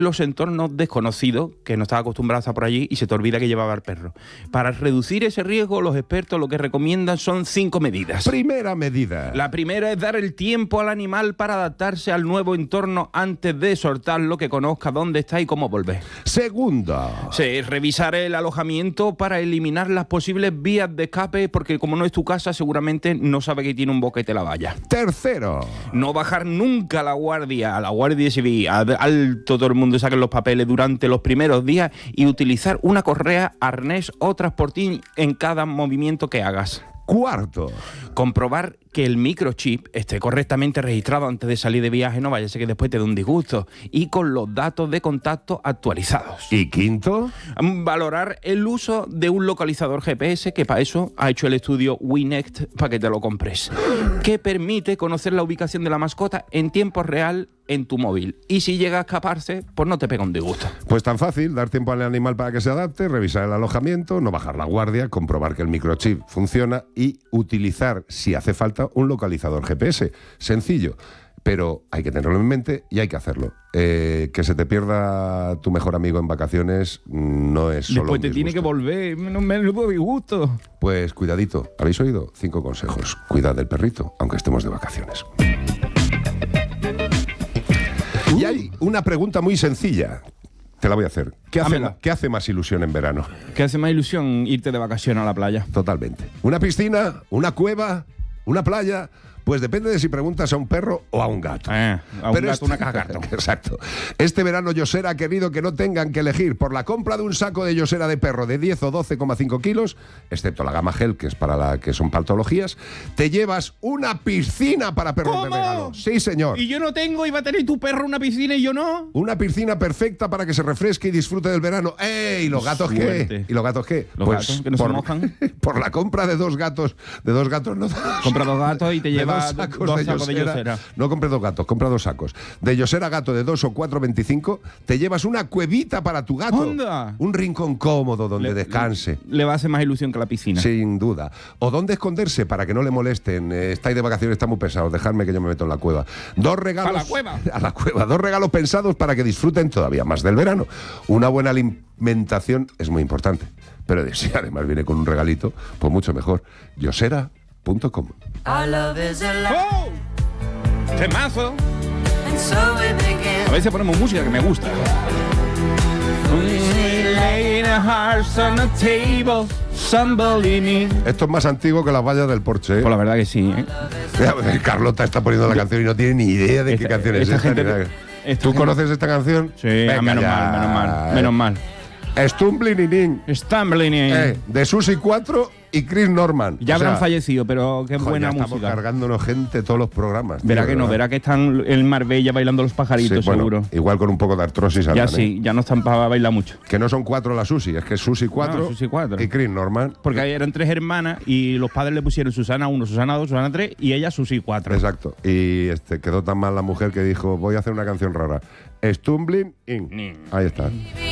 los entornos desconocidos que no estás acostumbrado a estar por allí y se te olvida que llevaba el perro. Para reducir ese riesgo, los expertos lo que recomiendan son 5 medidas. Primera medida. La primera es dar el tiempo al animal para adaptarse al nuevo entorno antes de soltarlo, que conozca dónde está y cómo volver. Segunda. Sí, revisar el alojamiento para eliminar las posibles vías de escape, porque como no es tu casa, seguramente no sabe que tiene un boquete la valla. Tercero. No bajar nunca la guardia, a la Guardia Civil, alto todo el mundo, saquen los papeles durante los primeros días y utilizar una correa, arnés o transportín en cada movimiento que hagas. Cuarto. Comprobar que el microchip esté correctamente registrado antes de salir de viaje, no vaya a ser que después te dé un disgusto, y con los datos de contacto actualizados. ¿Y quinto? Valorar el uso de un localizador GPS, que para eso ha hecho el estudio Winect, para que te lo compres, que permite conocer la ubicación de la mascota en tiempo real en tu móvil. Y si llega a escaparse, pues no te pega un disgusto. Pues tan fácil, dar tiempo al animal para que se adapte, revisar el alojamiento, no bajar la guardia, comprobar que el microchip funciona y utilizar, si hace falta, un localizador GPS. Sencillo, pero hay que tenerlo en mente y hay que hacerlo. Que se te pierda tu mejor amigo en vacaciones no es solo después un te tiene que disgusto. volver, no me disgusto. Pues cuidadito, ¿habéis oído? 5 consejos. Cuidad del perrito, aunque estemos de vacaciones. Y hay una pregunta muy sencilla. Te la voy a hacer. ¿Qué hace más ilusión en verano? ¿Qué hace más ilusión irte de vacaciones a la playa? Totalmente. ¿Una piscina? ¿Una cueva? ¿Una playa? Pues depende de si preguntas a un perro o a un gato. A un gato, una caja de cartón. Exacto. Este verano Yosera ha querido que no tengan que elegir. Por la compra de un saco de Yosera de perro de 10 o 12,5 kilos, excepto la gama gel, que es para la que son patologías, te llevas una piscina para perros de ¿Cómo? regalo. Sí, señor. Y yo no tengo, iba a tener tu perro una piscina y yo no. Una piscina perfecta para que se refresque y disfrute del verano. ¿Y los gatos Suerte. qué? ¿Y los gatos qué? Los gatos, que no se mojan. Por la compra de dos gatos no. Compra 2 gatos y te De lleva dos sacos dos de sacos de Yosera. Yosera. No compres 2 gatos, compra 2 sacos. De Yosera gato de 2 o 4,25, te llevas una cuevita para tu gato. ¡Onda! Un rincón cómodo donde descanse. Le va a hacer más ilusión que la piscina. Sin duda. O dónde esconderse para que no le molesten. Estáis de vacaciones, está muy pesados. Dejadme que yo me meto en la cueva. 2 regalos. ¿A la cueva? A la cueva. 2 regalos pensados para que disfruten todavía más del verano. Una buena alimentación es muy importante. Pero si además viene con un regalito, pues mucho mejor. Yosera.com. ¡Oh! ¡Temazo! A veces ponemos música que me gusta. Esto es más antiguo que las vallas del Porsche, ¿eh? Pues la verdad que sí, ¿eh? Carlota está poniendo la canción y no tiene ni idea de qué canción es esta. ¿Tú conoces esta canción? Sí, Venga, menos mal. Stumbling Stumbling. de Susi 4 y Chris Norman. Ya habrán fallecido, pero qué buena ya estamos música. cargándonos gente todos los programas. Verá tío, que no, ¿verdad? verá que están en Marbella bailando los pajaritos, Sí, bueno, seguro. igual con un poco de artrosis. Ya andan, sí, ya no están para bailar mucho. Que no son 4 la Susi, es que es Susi 4, Susi 4. y Chris Norman. Porque ahí eran 3 hermanas y los padres le pusieron Susana 1, Susana 2, Susana 3 y ella Susi 4. Exacto. Y quedó tan mal la mujer que dijo, voy a hacer una canción rara. Stumbling in. Ahí está.